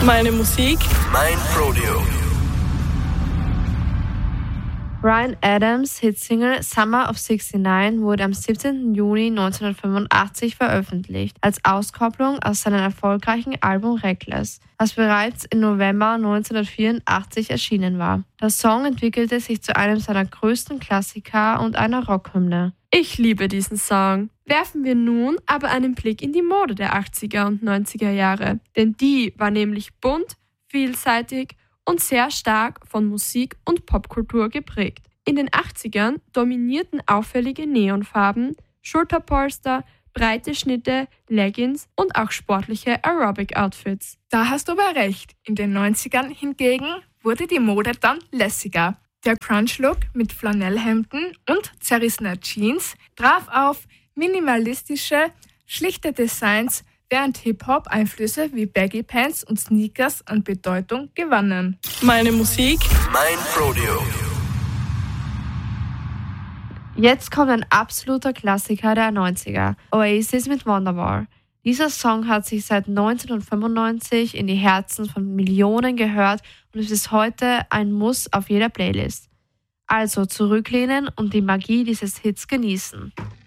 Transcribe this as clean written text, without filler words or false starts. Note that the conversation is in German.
Meine Musik. Mein Rodeo. Bryan Adams' Hitsingle Summer of '69 wurde am 17. Juni 1985 veröffentlicht, als Auskopplung aus seinem erfolgreichen Album Reckless, das bereits im November 1984 erschienen war. Der Song entwickelte sich zu einem seiner größten Klassiker und einer Rockhymne. Ich liebe diesen Song. Werfen wir nun aber einen Blick in die Mode der 80er und 90er Jahre, denn die war nämlich bunt, vielseitig und sehr stark von Musik und Popkultur geprägt. In den 80ern dominierten auffällige Neonfarben, Schulterpolster, breite Schnitte, Leggings und auch sportliche Aerobic-Outfits. Da hast du aber recht. In den 90ern hingegen wurde die Mode dann lässiger. Der Crunch-Look mit Flanellhemden und zerrissener Jeans traf auf minimalistische, schlichte Designs, während Hip-Hop-Einflüsse wie Baggy Pants und Sneakers an Bedeutung gewannen. Meine Musik. Mein Rodeo. Jetzt kommt ein absoluter Klassiker der 90er, Oasis mit Wonderwall. Dieser Song hat sich seit 1995 in die Herzen von Millionen gehört und ist bis heute ein Muss auf jeder Playlist. Also zurücklehnen und die Magie dieses Hits genießen.